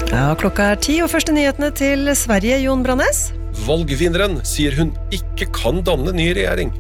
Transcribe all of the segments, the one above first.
Ja, klokka 10 og første nyhetene til Sverige, Jon Brannes. Valgvinneren sier hun ikke kan danne ny regjering.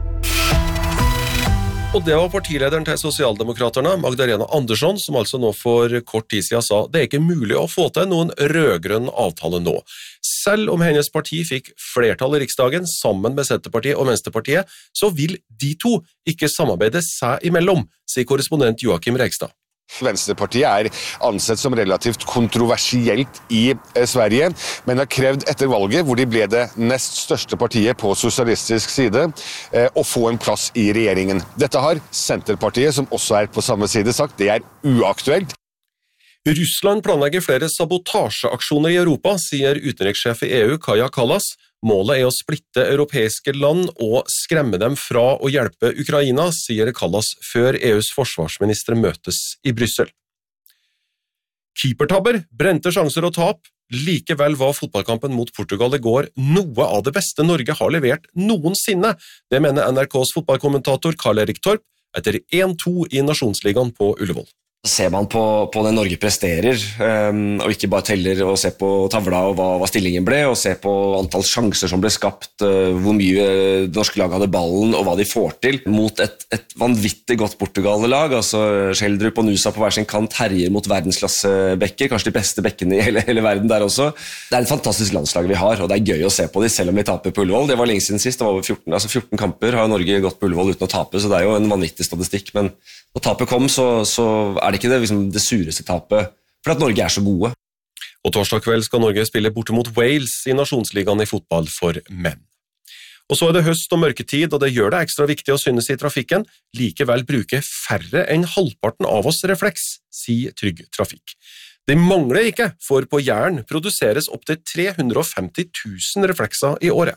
Og det var partilederen til Sosialdemokraterne, Magdalena Andersson, som altså nå for kort tid siden sa det ikke mulig å få til noen rødgrønn avtale nå. Selv om hennes parti fikk flertall i Riksdagen sammen med Senterpartiet og Venstrepartiet, så vil de to ikke samarbeide seg imellom, sier korrespondent Joakim Reigstad. Venstrepartiet ansett som relativt kontroversielt i Sverige, men har krevd etter valget, hvor de ble det nest største partiet på sosialistisk side, å få en plass i regjeringen. Dette har Senterpartiet, som også på samme side, sagt det uaktuelt. Russland planlegger flere sabotasjeaksjoner i Europa, sier utenrikssjef i EU Kaja Kallas. Målet å splitte europeiske land og skremme dem fra å hjelpe Ukraina, sier Kallas før EUs forsvarsministre møtes i Bryssel. Keepertabber, brente sjanser og tap. Likevel var fotballkampen mot Portugal i går noe av det beste Norge har levert noensinne. Det mener NRKs fotballkommentator Karl-Erik Torp etter 1-2 i Nasjonsligaen på Ullevål. Ser man på det Norge presterer, og ikke bare teller og ser på tavla og hva stillingen ble, og ser på antall sjanser som ble skapt, hvor mye det norske laget hadde ballen, og hva de får til, mot et vanvittig godt Portugal-lag, altså Schjelderup og Nusa på hver sin kant herjer mot verdensklassebekker, kanskje de beste bekkene i hele verden der også. Det et fantastisk landslag vi har, og det gøy å se på de, selv om vi taper på Ullevål. Det var lenge siden sist, det var over 14 kamper har Norge gått på Ullevål uten å tape, så det jo en vanvittig statistikk, men når tapet kom, så det ikke det sureste tapet, for at Norge så gode. Og torsdag kveld skal Norge spille borte mot Wales i Nasjonsligaen i fotball for menn. Og så det høst og mørketid, og det gjør det ekstra viktig å synes i trafikken. Likevel bruker færre enn halvparten av oss refleks, sier Trygg Trafikk. Det mangler ikke, for på Jæren produseres opp til 350 000 reflekser i året.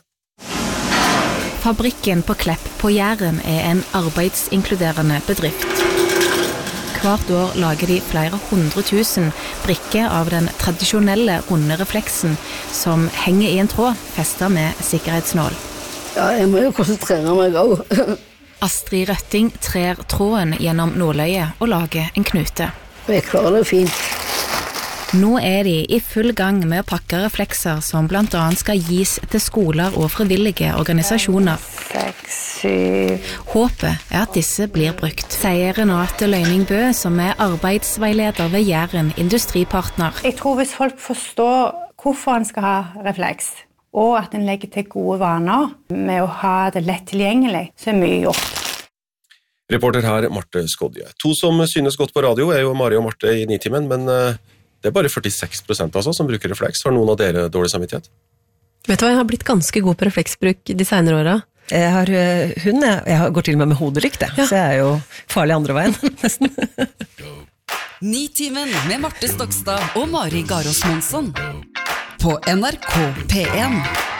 Fabrikken på Klepp på Jæren en arbeidsinkluderende bedrift. Hvert år lager de flere 100 000 brikker av den tradisjonelle runde refleksen som henger i en tråd festet med sikkerhetsnål. Ja, jeg må jo konsentrere meg også. Astrid Røtting trer tråden gjennom nåløyet og lager en knute. Jeg klarer det fint. Nå de i full gang med å pakke reflekser som blant annet skal gis til skoler og frivillige organisasjoner. 6, 7. Håpet at disse blir brukt, sier Renate Løyning-Bø, som arbeidsveileder ved Jæren Industripartner. Jeg tror hvis folk forstår hvorfor en skal ha refleks, og at en legger til gode vaner med å ha det lett tilgjengelig, så mye gjort. Reporter her, Marte Skodje. To som synes godt på radio jo Mari og Marte i Nitimen, men det bare 46% altså som bruker refleks. Har noen av dere dårlig samvittighet? Vet du hva, jeg har blitt ganske god på refleksbruk de senere årene. Jeg har hund, jeg går til og med hodelykt, ja. Så jeg jo farlig andre veien, nesten. Nitimen med Marte Stokstad og Mari Garås Monsson på NRK P1.